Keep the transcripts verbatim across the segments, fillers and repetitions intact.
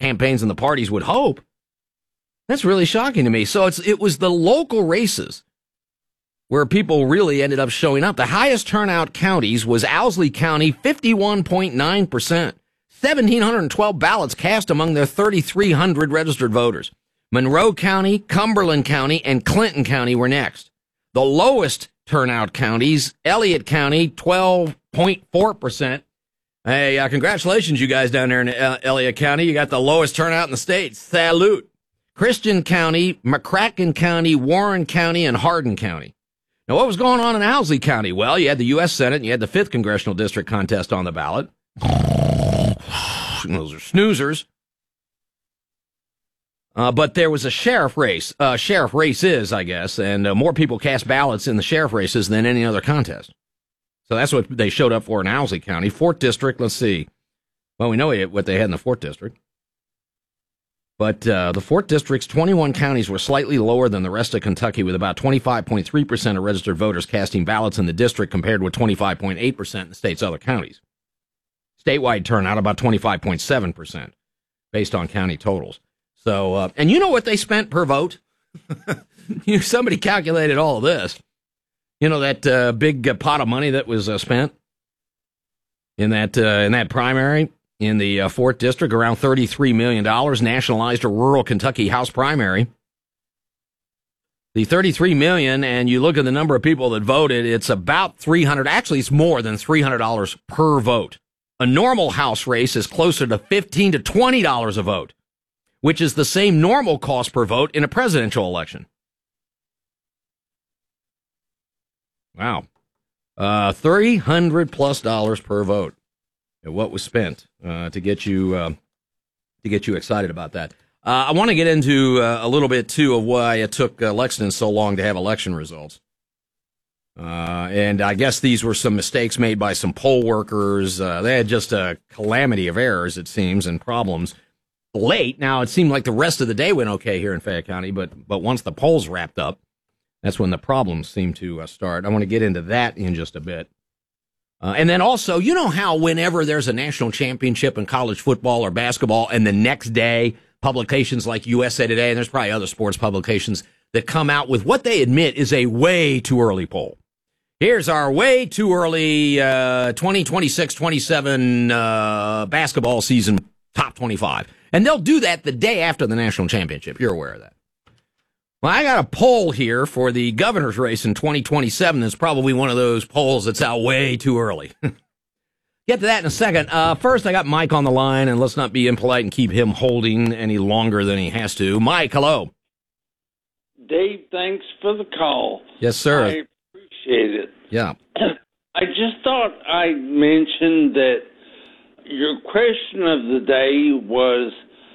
campaigns and the parties would hope. That's really shocking to me. So it's it was the local races where people really ended up showing up. The highest turnout counties was Owsley County, fifty-one point nine percent. one thousand seven hundred twelve ballots cast among their three thousand three hundred registered voters. Monroe County, Cumberland County, and Clinton County were next. The lowest turnout counties, Elliott County, twelve point four percent. Hey, uh, congratulations, you guys down there in uh, Elliott County. You got the lowest turnout in the state. Salute. Christian County, McCracken County, Warren County, and Hardin County. Now, what was going on in Owsley County? Well, you had the U S Senate and you had the fifth Congressional District contest on the ballot. Those are snoozers. Uh, but there was a sheriff race. Uh, sheriff races, I guess, and uh, more people cast ballots in the sheriff races than any other contest. So that's what they showed up for in Owsley County. fourth District, let's see. Well, we know what they had in the fourth District. But uh, the fourth District's twenty-one counties were slightly lower than the rest of Kentucky, with about twenty-five point three percent of registered voters casting ballots in the district compared with twenty-five point eight percent in the state's other counties. Statewide turnout about twenty-five point seven percent based on county totals. So, uh, and you know what they spent per vote? you know, somebody calculated all of this. You know, that uh, big uh, pot of money that was uh, spent in that uh, in that primary in the uh, fourth District, around thirty-three million dollars, nationalized a rural Kentucky House primary. The thirty-three million dollars, and you look at the number of people that voted, it's about three hundred dollars. Actually, it's more than three hundred dollars per vote. A normal House race is closer to fifteen to twenty dollars a vote, which is the same normal cost per vote in a presidential election. Wow. Uh, three hundred plus dollars per vote. What was spent uh, to get you uh, to get you excited about that. Uh, I want to get into uh, a little bit, too, of why it took uh, Lexington so long to have election results. Uh, and I guess these were some mistakes made by some poll workers. Uh, they had just a calamity of errors, it seems, and problems. Late. Now, it seemed like the rest of the day went okay here in Fayette County, but but once the polls wrapped up, that's when the problems seemed to uh, start. I want to get into that in just a bit. Uh, and then also, you know how whenever there's a national championship in college football or basketball, and the next day, publications like U S A Today, and there's probably other sports publications that come out with what they admit is a way too early poll. Here's our way too early uh, twenty twenty-six twenty-seven uh, basketball season top twenty-five. And they'll do that the day after the national championship. You're aware of that. Well, I got a poll here for the governor's race in twenty twenty-seven. That's probably one of those polls that's out way too early. Get to that in a second. Uh, first, I got Mike on the line, and let's not be impolite and keep him holding any longer than he has to. Mike, hello. Dave, thanks for the call. Yes, sir. I appreciate it. Yeah. I just thought I'd mention that your question of the day was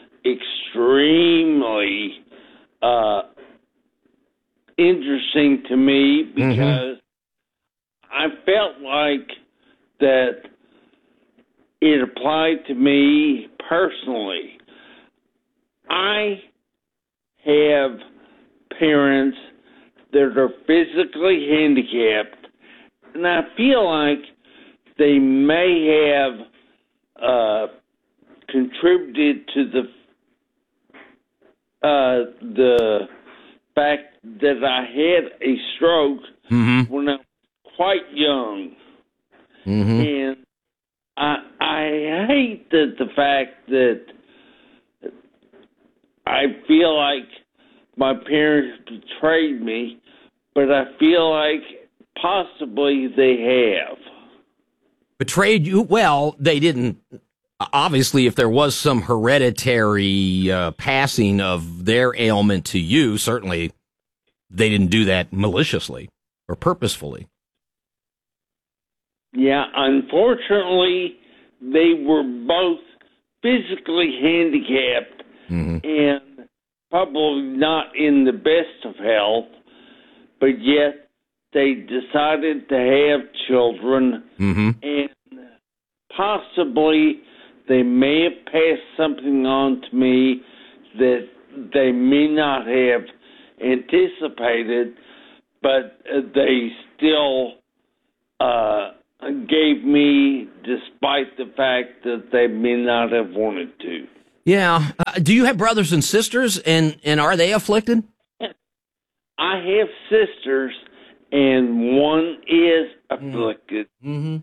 extremely uh, interesting to me because mm-hmm. I felt like that it applied to me personally. I have parents that are physically handicapped, and I feel like they may have uh, contributed to the uh, the fact that I had a stroke mm-hmm. when I was quite young. Mm-hmm. And I, I hate that the fact that I feel like my parents betrayed me, but I feel like possibly they have. Betrayed you? Well, they didn't. Obviously, if there was some hereditary uh, passing of their ailment to you, certainly they didn't do that maliciously or purposefully. Yeah, unfortunately, they were both physically handicapped mm-hmm. and probably not in the best of health, but yet they decided to have children, mm-hmm. and possibly they may have passed something on to me that they may not have anticipated, but they still uh, gave me despite the fact that they may not have wanted to. Yeah. Uh, do you have brothers and sisters, and, and are they afflicted? I have sisters, and one is afflicted. Mm-hmm.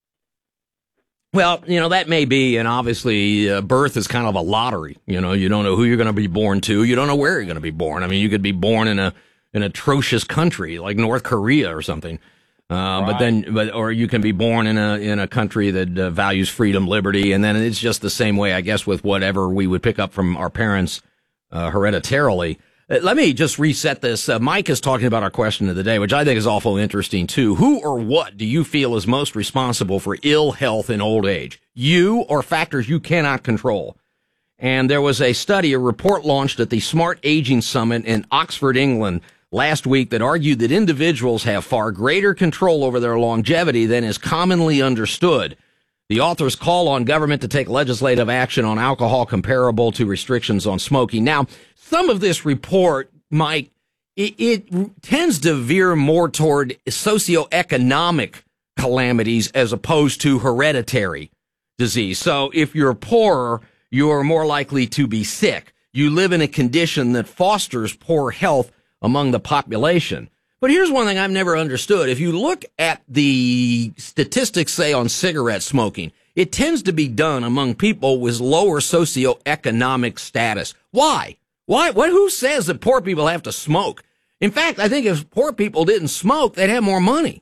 Well, you know, that may be, and obviously uh, birth is kind of a lottery. You know, you don't know who you're going to be born to. You don't know where you're going to be born. I mean, you could be born in a an atrocious country like North Korea or something. Uh, right. But then, but or you can be born in a in a country that uh, values freedom, liberty, and then it's just the same way, I guess, with whatever we would pick up from our parents uh, hereditarily. Uh, let me just reset this. Uh, Mike is talking about our question of the day, which I think is awful interesting too. Who or what do you feel is most responsible for ill health in old age? You or factors you cannot control? And there was a study, a report launched at the Smart Aging Summit in Oxford, England, last week that argued that individuals have far greater control over their longevity than is commonly understood. The authors call on government to take legislative action on alcohol comparable to restrictions on smoking. Now, some of this report, Mike, it, it tends to veer more toward socioeconomic calamities as opposed to hereditary disease. So if you're poor, you're more likely to be sick. You live in a condition that fosters poor health among the population. But here's one thing I've never understood. If you look at the statistics, say, on cigarette smoking, it tends to be done among people with lower socioeconomic status. Why? Why? What? Who says that poor people have to smoke? In fact, I think if poor people didn't smoke, they'd have more money.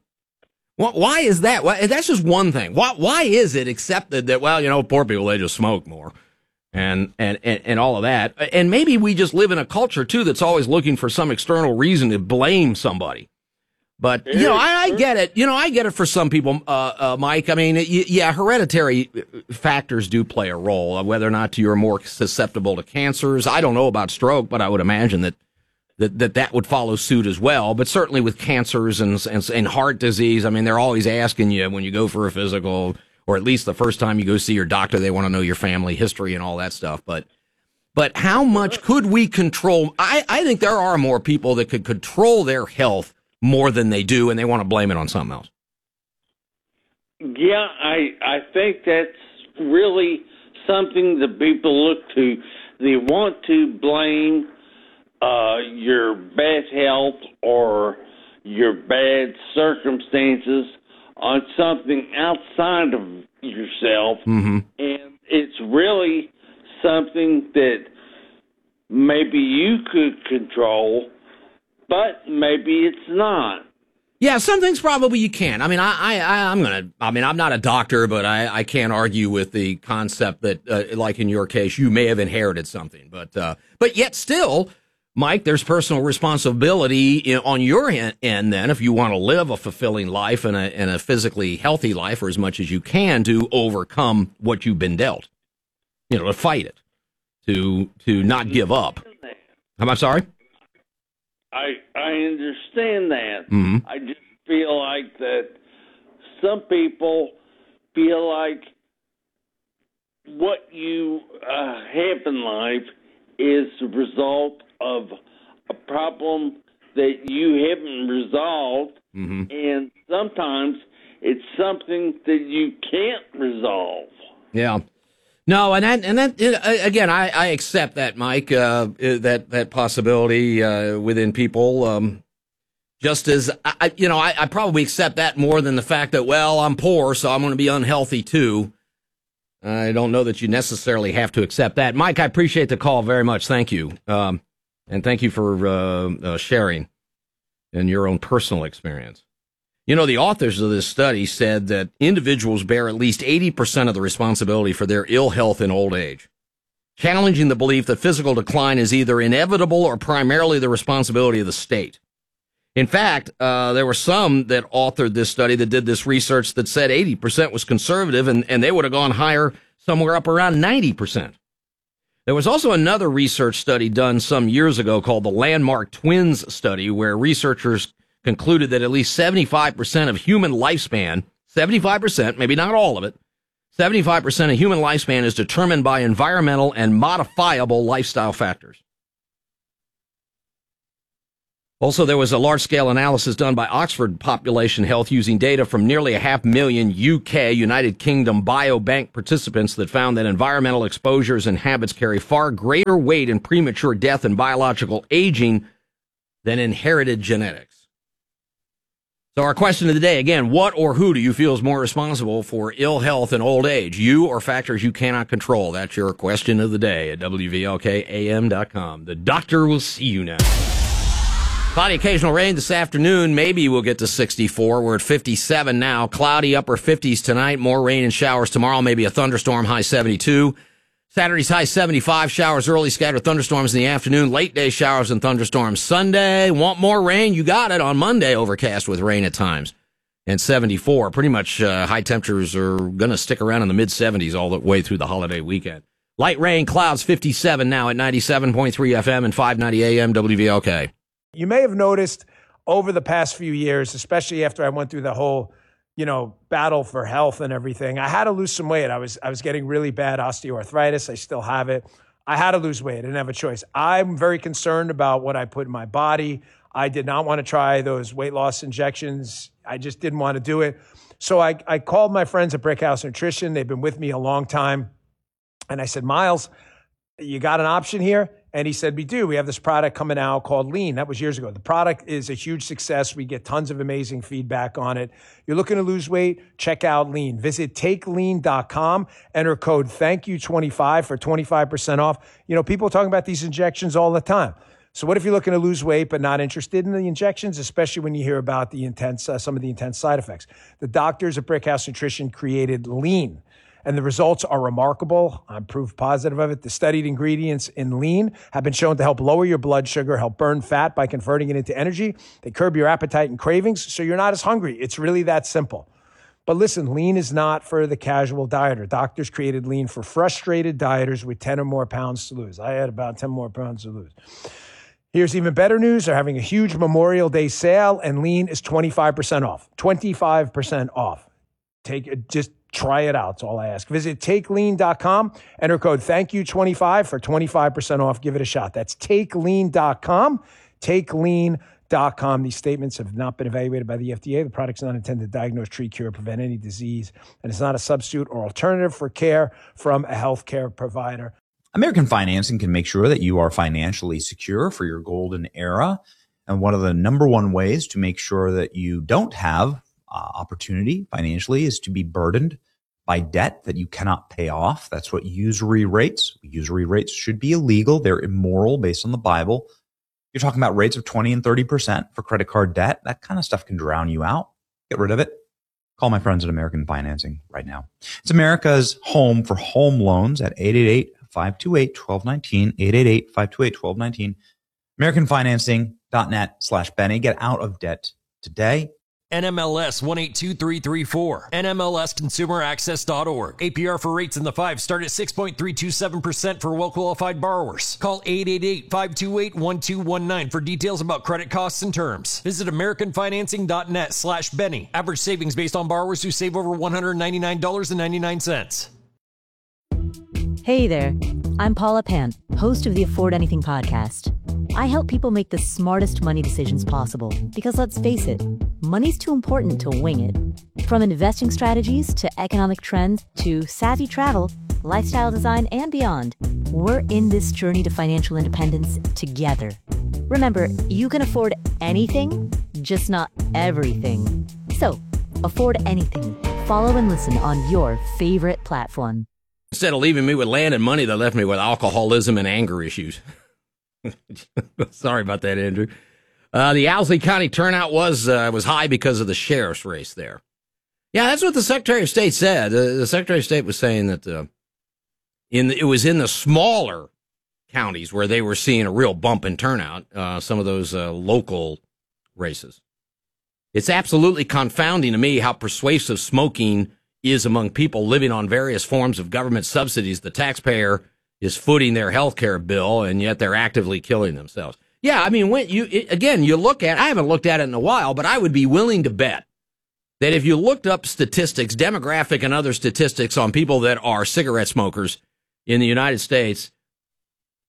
Why is that? Why, that's just one thing. Why, why is it accepted that, well, you know, poor people, they just smoke more? And, and, and, and all of that. And maybe we just live in a culture, too, that's always looking for some external reason to blame somebody. But, you know, I, I get it. You know, I get it for some people, uh, uh, Mike. I mean, yeah, hereditary factors do play a role, whether or not you're more susceptible to cancers. I don't know about stroke, but I would imagine that that that, that would follow suit as well. But certainly with cancers and, and, and heart disease, I mean, they're always asking you when you go for a physical, or at least the first time you go see your doctor, they want to know your family history and all that stuff. But but how much could we control? I, I think there are more people that could control their health more than they do, and they want to blame it on something else. Yeah, I I think that's really something that people look to. They want to blame uh, your bad health or your bad circumstances on something outside of yourself, mm-hmm. and it's really something that maybe you could control, but maybe it's not. Yeah, some things probably you can. I mean, I, I, I'm gonna. I mean, I'm not a doctor, but I, I can't argue with the concept that, uh, like in your case, you may have inherited something, but, uh, but yet still, Mike, there's personal responsibility in, on your end. Then, if you want to live a fulfilling life and a and a physically healthy life, or as much as you can, to overcome what you've been dealt, you know, to fight it, to to not give up. I'm sorry. I I understand that. Mm-hmm. I just feel like that some people feel like what you uh, have in life is the result of a problem that you haven't resolved, mm-hmm. and sometimes it's something that you can't resolve. Yeah. No, and that, and that, again, I, I accept that, Mike, uh, that, that possibility, uh, within people, um, just as, I, you know, I, I probably accept that more than the fact that, well, I'm poor, so I'm going to be unhealthy too. I don't know that you necessarily have to accept that. Mike, I appreciate the call very much. Thank you. Um, and thank you for, uh, uh sharing in your own personal experience. You know, the authors of this study said that individuals bear at least eighty percent of the responsibility for their ill health in old age, challenging the belief that physical decline is either inevitable or primarily the responsibility of the state. In fact, uh, there were some that authored this study that did this research that said eighty percent was conservative, and, and they would have gone higher, somewhere up around ninety percent. There was also another research study done some years ago called the Landmark Twins Study, where researchers concluded that at least seventy-five percent of human lifespan, seventy-five percent, maybe not all of it, seventy-five percent of human lifespan is determined by environmental and modifiable lifestyle factors. Also, there was a large-scale analysis done by Oxford Population Health using data from nearly a half million U K, United Kingdom biobank participants that found that environmental exposures and habits carry far greater weight in premature death and biological aging than inherited genetics. So our question of the day, again, what or who do you feel is more responsible for ill health and old age? You or factors you cannot control? That's your question of the day at W V L K A M dot com. The doctor will see you now. Cloudy occasional rain this afternoon. Maybe we'll get to sixty-four. We're at fifty-seven now. Cloudy upper fifties tonight. More rain and showers tomorrow. Maybe a thunderstorm, high seventy-two. Saturday's high seventy-five. Showers early, scattered thunderstorms in the afternoon. Late day showers and thunderstorms Sunday. Want more rain? You got it. On Monday, overcast with rain at times. And seventy-four. Pretty much uh, high temperatures are going to stick around in the mid seventies all the way through the holiday weekend. Light rain, clouds, fifty-seven now at ninety-seven point three F M and five ninety A M W V L K. You may have noticed over the past few years, especially after I went through the whole, you know, battle for health and everything, I had to lose some weight. I was I was getting really bad osteoarthritis. I still have it. I had to lose weight. I didn't have a choice. I'm very concerned about what I put in my body. I did not want to try those weight loss injections. I just didn't want to do it. So I, I called my friends at Brickhouse Nutrition. They've been with me a long time. And I said, Miles, you got an option here? And he said, we do. We have this product coming out called Lean. That was years ago. The product is a huge success. We get tons of amazing feedback on it. You're looking to lose weight? Check out Lean. Visit take lean dot com. Enter code thank you twenty-five for twenty-five percent off. You know, people are talking about these injections all the time. So what if you're looking to lose weight but not interested in the injections, especially when you hear about the intense, uh, some of the intense side effects? The doctors at Brickhouse Nutrition created Lean. And the results are remarkable. I'm proof positive of it. The studied ingredients in Lean have been shown to help lower your blood sugar, help burn fat by converting it into energy. They curb your appetite and cravings, so you're not as hungry. It's really that simple. But listen, Lean is not for the casual dieter. Doctors created Lean for frustrated dieters with ten or more pounds to lose. I had about ten more pounds to lose. Here's even better news. They're having a huge Memorial Day sale, and Lean is twenty-five percent off. twenty-five percent off. Take it, just try it out. That's all I ask. Visit take lean dot com. Enter code thank you twenty-five for twenty-five percent off. Give it a shot. That's take lean dot com. take lean dot com. These statements have not been evaluated by the F D A. The product's not intended to diagnose, treat, cure, or prevent any disease, and it's not a substitute or alternative for care from a healthcare provider. American Financing can make sure that you are financially secure for your golden era. And one of the number one ways to make sure that you don't have Uh, opportunity financially is to be burdened by debt that you cannot pay off. That's what usury rates. Usury rates should be illegal. They're immoral based on the Bible. You're talking about rates of twenty and thirty percent for credit card debt. That kind of stuff can drown you out. Get rid of it. Call my friends at American Financing right now. It's America's home for home loans at eight eight eight, five two eight, one two one nine, eight eight eight, five two eight, one two one nine, american financing dot net slash Benny. Get out of debt today. N M L S one eight two three three four. N M L S consumer access dot org. A P R for rates in the five start at six point three two seven percent for well-qualified borrowers. Call eight eight eight, five two eight, one two one nine for details about credit costs and terms. Visit american financing dot net slash Benny. Average savings based on borrowers who save over one hundred ninety-nine dollars and ninety-nine cents. Hey there, I'm Paula Pant, host of the Afford Anything podcast. I help people make the smartest money decisions possible because, let's face it, money's too important to wing it. From investing strategies to economic trends to savvy travel, lifestyle design, and beyond, we're in this journey to financial independence together. Remember, you can afford anything, just not everything. So, afford anything. Follow and listen on your favorite platform. Instead of leaving me with land and money, they left me with alcoholism and anger issues. Sorry about that, Andrew. Uh, the Owsley County turnout was uh, was high because of the sheriff's race there. Yeah, that's what the Secretary of State said. Uh, the Secretary of State was saying that uh, in the, it was in the smaller counties where they were seeing a real bump in turnout, uh, some of those uh, local races. It's absolutely confounding to me how persuasive smoking is among people living on various forms of government subsidies. The taxpayer is footing their health care bill, and yet they're actively killing themselves. Yeah, I mean, when you it, again, you look at, I haven't looked at it in a while, but I would be willing to bet that if you looked up statistics, demographic and other statistics on people that are cigarette smokers in the United States,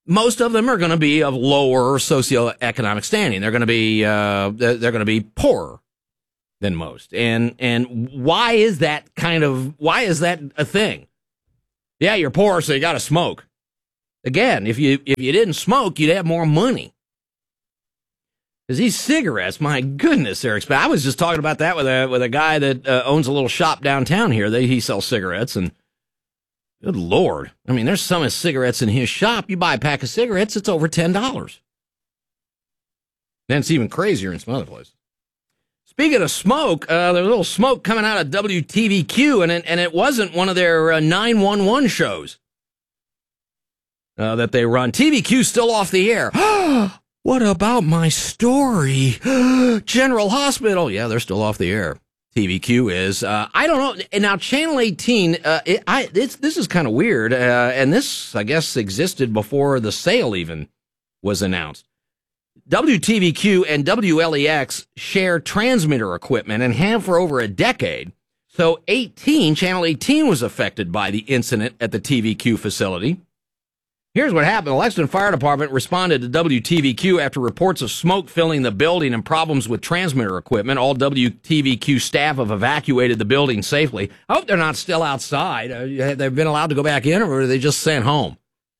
most of them are going to be of lower socioeconomic standing. They're going to be uh, they're going to be poorer than most. And and why is that kind of why is that a thing? Yeah, you're poor, so you got to smoke. Again, if you if you didn't smoke, you'd have more money. Because these cigarettes, my goodness, they're expensive. I was just talking about that with a with a guy that uh, owns a little shop downtown here. They he sells cigarettes, and good Lord, I mean, there's some of cigarettes in his shop. You buy a pack of cigarettes, it's over ten dollars. Then it's even crazier in some other places. Speaking of smoke, uh, there's a little smoke coming out of W T V Q, and it, and it wasn't one of their uh, nine one one shows uh, that they run. T V Q's still off the air. What about my story? General Hospital. Yeah, they're still off the air. T V Q is. Uh, I don't know. And now, Channel eighteen, uh, it, I, it's, this is kind of weird. Uh, and this, I guess, existed before the sale even was announced. W T V Q and W L E X share transmitter equipment and have for over a decade. So eighteen, Channel eighteen was affected by the incident at the T V Q facility. Here's what happened. The Lexington Fire Department responded to W T V Q after reports of smoke filling the building and problems with transmitter equipment. All W T V Q staff have evacuated the building safely. I hope they're not still outside. Uh, they've been allowed to go back in, or are they just sent home?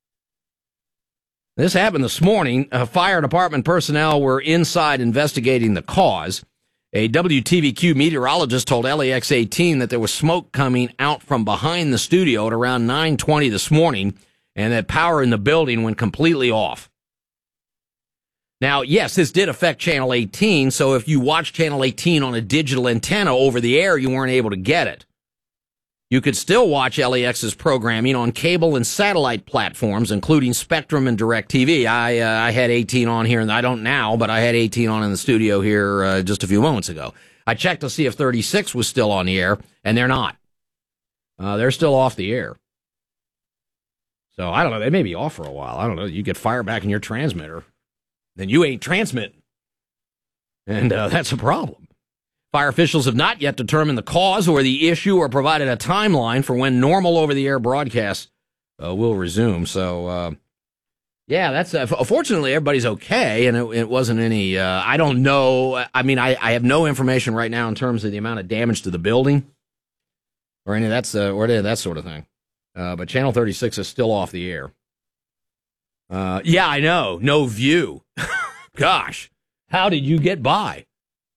This happened this morning. Uh, fire department personnel were inside investigating the cause. A W T V Q meteorologist told L A X eighteen that there was smoke coming out from behind the studio at around nine twenty this morning, and that power in the building went completely off. Now, yes, this did affect Channel eighteen, so if you watch Channel eighteen on a digital antenna over the air, you weren't able to get it. You could still watch L A X's programming on cable and satellite platforms, including Spectrum and DirecTV. I uh, I had eighteen on here, and I don't now, but I had eighteen on in the studio here uh, just a few moments ago. I checked to see if thirty-six was still on the air, and they're not. Uh, they're still off the air. So, I don't know. They may be off for a while. I don't know. You get fire back in your transmitter, then you ain't transmitting. And uh, that's a problem. Fire officials have not yet determined the cause or the issue or provided a timeline for when normal over-the-air broadcasts uh, will resume. So, uh, yeah, that's uh, fortunately everybody's okay, and it, it wasn't any. Uh, I don't know. I mean, I, I have no information right now in terms of the amount of damage to the building or any of that's uh, or any of that sort of thing. Uh, but Channel thirty-six is still off the air. Uh, yeah, I know. No View. Gosh, how did you get by?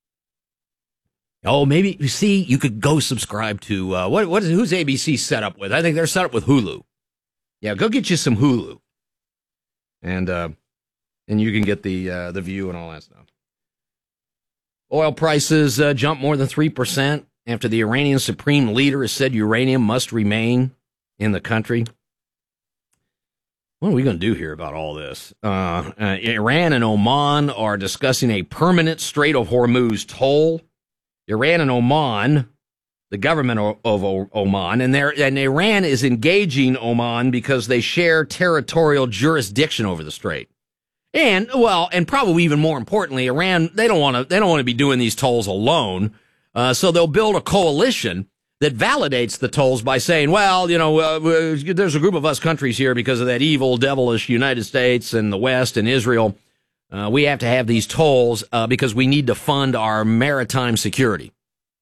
Oh, maybe, you see, you could go subscribe to, uh, what, what is, who's A B C set up with? I think they're set up with Hulu. Yeah, go get you some Hulu. And, uh, and you can get the, uh, the View and all that stuff. Oil prices, uh, jumped more than three percent after the Iranian supreme leader has said uranium must remain in the country. What are we going to do here about all this? Uh, uh, Iran and Oman are discussing a permanent Strait of Hormuz toll. Iran and Oman, the government of, of Oman, and, and Iran is engaging Oman because they share territorial jurisdiction over the strait. And, well, and probably even more importantly, Iran, they don't want to they don't want to be doing these tolls alone. Uh, so they'll build a coalition that validates the tolls by saying, well, you know, uh, there's a group of us countries here because of that evil, devilish United States and the West and Israel. Uh, we have to have these tolls uh, because we need to fund our maritime security.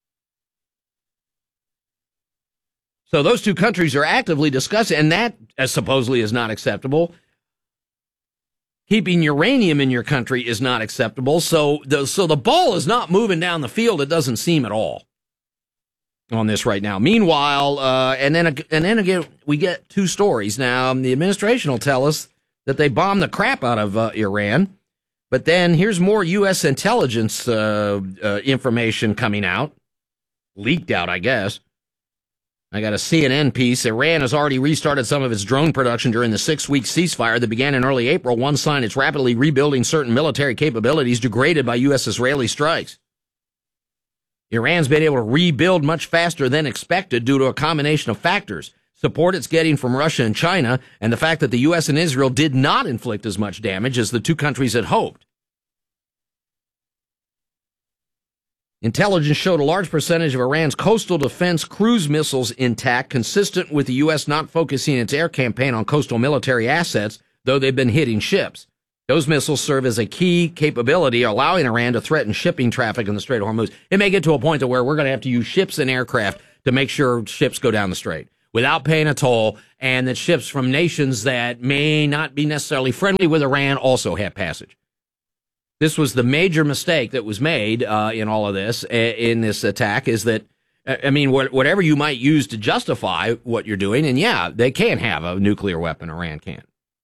So those two countries are actively discussing, and that uh, supposedly is not acceptable. Keeping uranium in your country is not acceptable. So the, so the ball is not moving down the field, it doesn't seem at all, on this right now. Meanwhile, uh, and then and then again, we get two stories. Now, the administration will tell us that they bombed the crap out of uh, Iran. But then here's more U S intelligence uh, uh, information coming out, leaked out, I guess. I got a C N N piece. Iran has already restarted some of its drone production during the six-week ceasefire that began in early April. One sign it's rapidly rebuilding certain military capabilities degraded by U S-Israeli strikes. Iran's been able to rebuild much faster than expected due to a combination of factors. Support it's getting from Russia and China, and the fact that the U S and Israel did not inflict as much damage as the two countries had hoped. Intelligence showed a large percentage of Iran's coastal defense cruise missiles intact, consistent with the U S not focusing its air campaign on coastal military assets. though they've been hitting ships. Those missiles serve as a key capability, allowing Iran to threaten shipping traffic in the Strait of Hormuz. It may get to a point to where we're going to have to use ships and aircraft to make sure ships go down the strait without paying a toll, and that ships from nations that may not be necessarily friendly with Iran also have passage. This was the major mistake that was made uh, in all of this, uh, in this attack, is that, uh, I mean, wh- whatever you might use to justify what you're doing, and yeah, they can have a nuclear weapon, Iran can.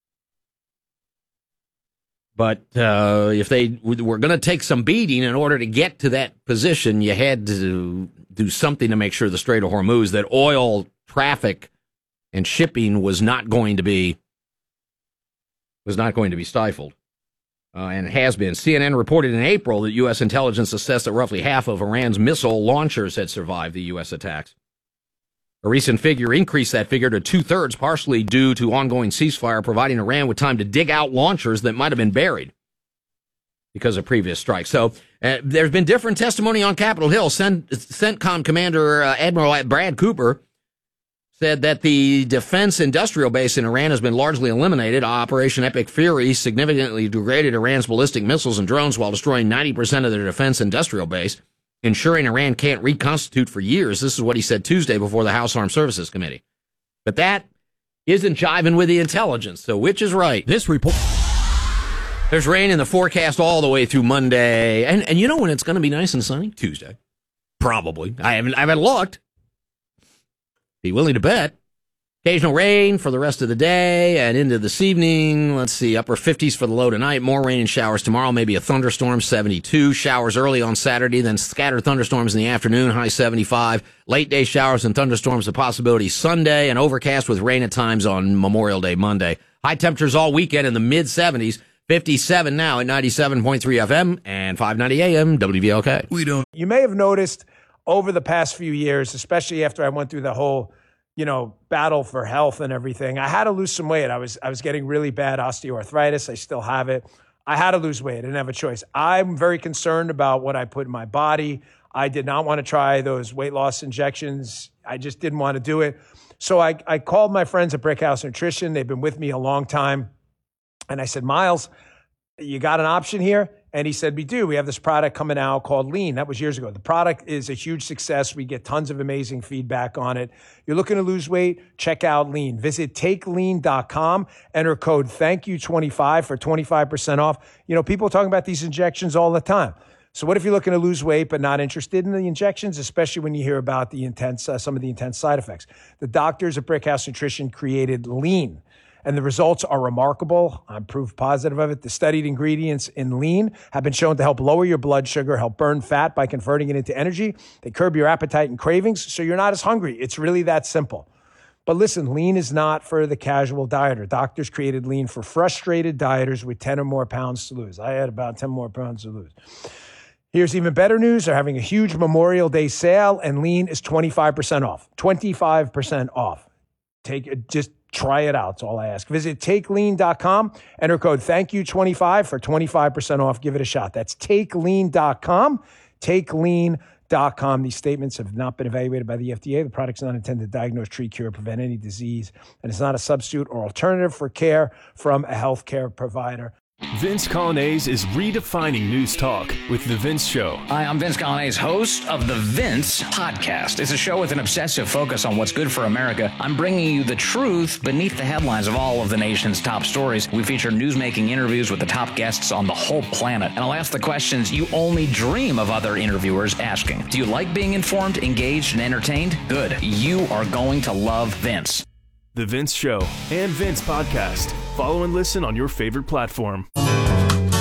But uh, if they were going to take some beating in order to get to that position, you had to do something to make sure the Strait of Hormuz, that oil traffic and shipping was not going to be was not going to be stifled, uh, and it has been. C N N reported in April that U S intelligence assessed that roughly half of Iran's missile launchers had survived the U S attacks. A recent figure increased that figure to two-thirds, partially due to ongoing ceasefire, providing Iran with time to dig out launchers that might have been buried because of previous strikes. So uh, there's been different testimony on Capitol Hill. Cent- CENTCOM Commander uh, Admiral Brad Cooper said that the defense industrial base in Iran has been largely eliminated. Operation Epic Fury significantly degraded Iran's ballistic missiles and drones while destroying ninety percent of their defense industrial base, ensuring Iran can't reconstitute for years. This is what he said Tuesday before the House Armed Services Committee. But that isn't jiving with the intelligence. So which is right? This report. There's rain in the forecast all the way through Monday. And and you know when it's going to be nice and sunny? Tuesday. Probably. I haven't I haven't looked. Be willing to bet. Occasional rain for the rest of the day and into this evening. Let's see, upper fifties for the low tonight. More rain and showers tomorrow. Maybe a thunderstorm, seventy-two. Showers early on Saturday, then scattered thunderstorms in the afternoon, high seventy-five. Late day showers and thunderstorms, a possibility Sunday, and overcast with rain at times on Memorial Day Monday. High temperatures all weekend in the mid seventies. fifty-seven now at ninety-seven point three F M and five ninety A M W V L K. We don't. You may have noticed over the past few years, especially after I went through the whole, you know, battle for health and everything, I had to lose some weight. I was I was getting really bad osteoarthritis. I still have it. I had to lose weight. I didn't have a choice. I'm very concerned about what I put in my body. I did not want to try those weight loss injections. I just didn't want to do it. So I, I called my friends at Brickhouse Nutrition. They've been with me a long time. And I said, Miles, you got an option here? And he said, we do. We have this product coming out called Lean. That was years ago. The product is a huge success. We get tons of amazing feedback on it. You're looking to lose weight? Check out Lean. Visit take lean dot com. Enter code thank you twenty-five for twenty-five percent off. You know, people are talking about these injections all the time. So what if you're looking to lose weight but not interested in the injections, especially when you hear about the intense, uh, some of the intense side effects? The doctors at Brickhouse Nutrition created Lean, and the results are remarkable. I'm proof positive of it. The studied ingredients in Lean have been shown to help lower your blood sugar, help burn fat by converting it into energy. They curb your appetite and cravings, so you're not as hungry. It's really that simple. But listen, Lean is not for the casual dieter. Doctors created Lean for frustrated dieters with ten or more pounds to lose. I had about ten more pounds to lose. Here's even better news. They're having a huge Memorial Day sale, and Lean is twenty-five percent off. twenty-five percent off. Take just try it out. That's all I ask. Visit take lean dot com. Enter code thank you twenty-five for twenty-five percent off. Give it a shot. That's take lean dot com. take lean dot com. These statements have not been evaluated by the F D A. The product's not intended to diagnose, treat, cure, prevent any disease, and it's not a substitute or alternative for care from a healthcare provider. Vince Colonnese is redefining news talk with The Vince Show. Hi, I'm Vince Colonnese, host of The Vince Podcast. It's a show with an obsessive focus on what's good for America. I'm bringing you the truth beneath the headlines of all of the nation's top stories. We feature newsmaking interviews with the top guests on the whole planet. And I'll ask the questions you only dream of other interviewers asking. Do you like being informed, engaged, and entertained? Good. You are going to love Vince. The Vince Show and Vince Podcast. Follow and listen on your favorite platform.